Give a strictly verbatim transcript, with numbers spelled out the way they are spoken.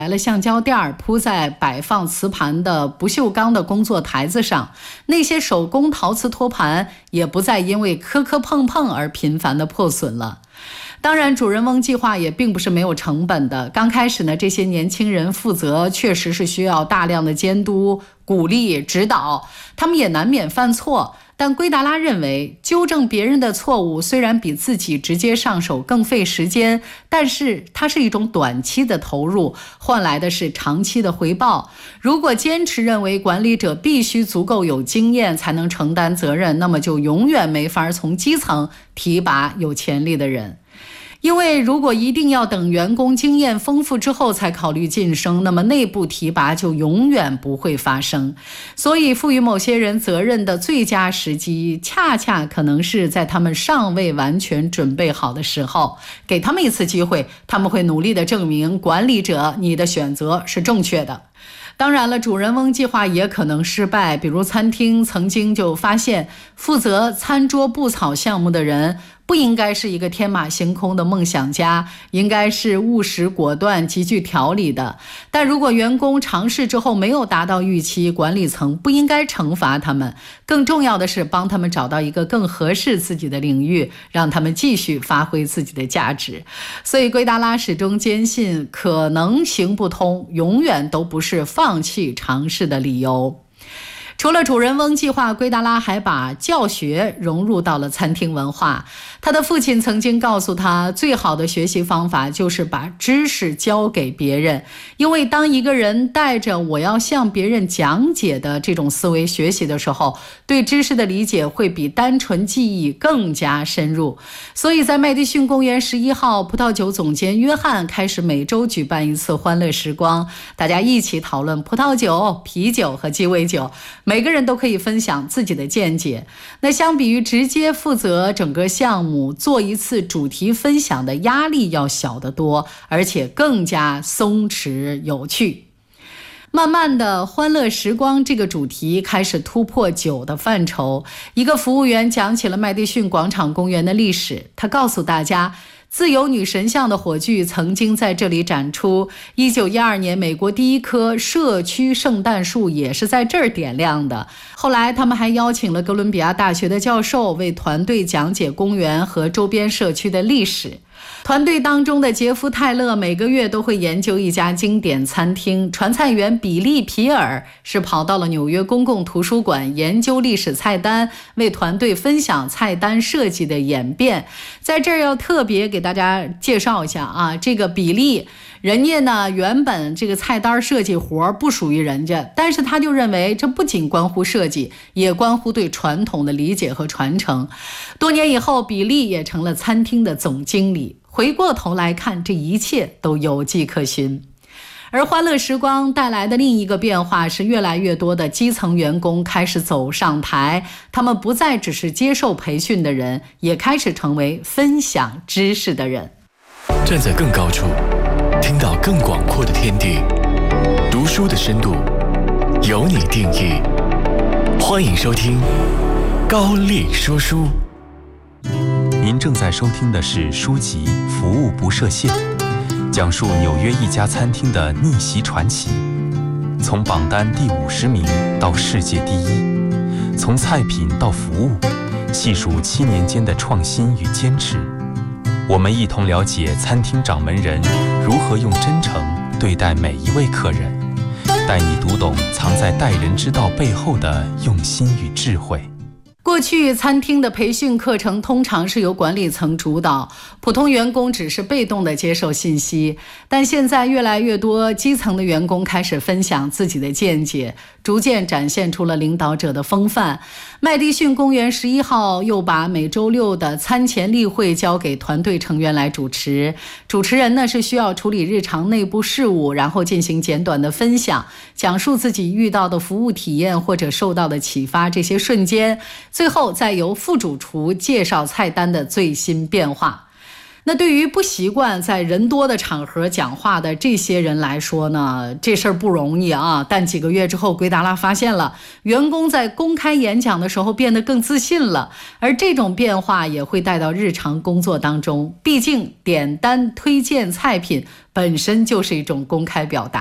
来了橡胶垫儿铺在摆放瓷盘的不锈钢的工作台子上，那些手工陶瓷托盘也不再因为磕磕碰碰而频繁的破损了。当然，主人翁计划也并不是没有成本的。刚开始呢，这些年轻人负责确实是需要大量的监督、鼓励、指导，他们也难免犯错。但圭达拉认为，纠正别人的错误虽然比自己直接上手更费时间，但是它是一种短期的投入，换来的是长期的回报。如果坚持认为管理者必须足够有经验才能承担责任，那么就永远没法从基层提拔有潜力的人。因为如果一定要等员工经验丰富之后才考虑晋升，那么内部提拔就永远不会发生。所以赋予某些人责任的最佳时机，恰恰可能是在他们尚未完全准备好的时候。给他们一次机会，他们会努力地证明管理者你的选择是正确的。当然了，主人翁计划也可能失败，比如餐厅曾经就发现，负责餐桌布草项目的人不应该是一个天马行空的梦想家，应该是务实果断、极具条理的。但如果员工尝试之后没有达到预期，管理层不应该惩罚他们，更重要的是帮他们找到一个更合适自己的领域，让他们继续发挥自己的价值。所以圭达拉始终坚信，可能行不通永远都不是放弃尝试的理由。除了主人翁计划，圭达拉还把教学融入到了餐厅文化。他的父亲曾经告诉他，最好的学习方法就是把知识交给别人，因为当一个人带着我要向别人讲解的这种思维学习的时候，对知识的理解会比单纯记忆更加深入。所以在麦迪逊公园十一号，葡萄酒总监约翰开始每周举办一次欢乐时光，大家一起讨论葡萄酒、啤酒和鸡尾酒，每个人都可以分享自己的见解。那相比于直接负责整个项目，做一次主题分享的压力要小得多，而且更加松弛有趣。慢慢的，欢乐时光这个主题开始突破酒的范畴。一个服务员讲起了麦迪逊广场公园的历史，他告诉大家，自由女神像的火炬曾经在这里展出，一九一二年美国第一棵社区圣诞树也是在这儿点亮的。后来他们还邀请了哥伦比亚大学的教授为团队讲解公园和周边社区的历史。团队当中的杰夫·泰勒每个月都会研究一家经典餐厅，传菜员比利·皮尔是跑到了纽约公共图书馆研究历史菜单，为团队分享菜单设计的演变。在这儿要特别给大家介绍一下啊，这个比利人家呢原本这个菜单设计活不属于人家，但是他就认为这不仅关乎设计，也关乎对传统的理解和传承。多年以后，比利也成了餐厅的总经理。回过头来看，这一切都有迹可循。而欢乐时光带来的另一个变化是，越来越多的基层员工开始走上台，他们不再只是接受培训的人，也开始成为分享知识的人。 站在更高处，听到更广阔的天地，读书的深度由你定义。欢迎收听高力说书。 您正在收听的是书籍《服务不设限》，讲述纽约一家餐厅的逆袭传奇，从榜单第五十名到世界第一，从菜品到服务，细数七年间的创新与坚持。我们一同了解餐厅掌门人如何用真诚对待每一位客人，带你读懂藏在待人之道背后的用心与智慧。 过去餐厅的培训课程通常是由管理层主导，普通员工只是被动的接受信息。但现在越来越多基层的员工开始分享自己的见解，逐渐展现出了领导者的风范。麦迪逊公园十一号又把每周六的餐前例会交给团队成员来主持，主持人呢是需要处理日常内部事务，然后进行简短的分享，讲述自己遇到的服务体验或者受到的启发这些瞬间，最后再由副主厨介绍菜单的最新变化。 那对于不习惯在人多的场合讲话的这些人来说呢，这事儿不容易啊。但几个月之后，圭达拉发现了，员工在公开演讲的时候变得更自信了，而这种变化也会带到日常工作当中。毕竟点单推荐菜品本身就是一种公开表达。